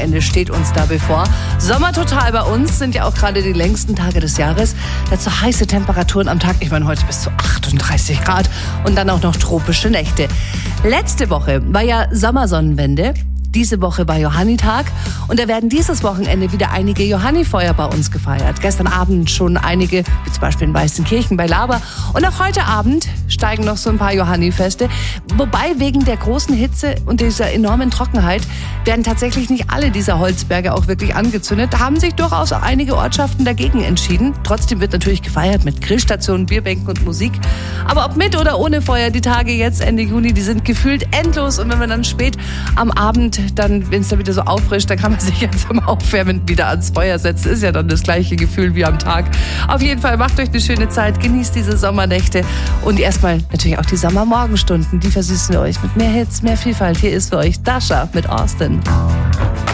Wochenende steht uns da bevor. Sommer total bei uns, sind ja auch gerade die längsten Tage des Jahres. Dazu heiße Temperaturen am Tag, ich meine heute bis zu 38 Grad und dann auch noch tropische Nächte. Letzte Woche war ja Sommersonnenwende. Diese Woche war Johannitag und da werden dieses Wochenende wieder einige Johannifeuer bei uns gefeiert. Gestern Abend schon einige, wie zum Beispiel in Weißenkirchen bei Laber. Und auch heute Abend steigen noch so ein paar Johannifeste. Wobei wegen der großen Hitze und dieser enormen Trockenheit werden tatsächlich nicht alle dieser Holzberge auch wirklich angezündet. Da haben sich durchaus auch einige Ortschaften dagegen entschieden. Trotzdem wird natürlich gefeiert mit Grillstationen, Bierbänken und Musik. Aber ob mit oder ohne Feuer, die Tage jetzt Ende Juni, die sind gefühlt endlos. Und wenn man dann spät am Abend dann, wenn es da wieder so auffrischt, dann kann man sich jetzt zum Aufwärmen wieder ans Feuer setzen. Ist ja dann das gleiche Gefühl wie am Tag. Auf jeden Fall macht euch eine schöne Zeit, genießt diese Sommernächte und erstmal natürlich auch die Sommermorgenstunden. Die versüßen wir euch mit mehr Hits, mehr Vielfalt. Hier ist für euch Dasha mit Austin.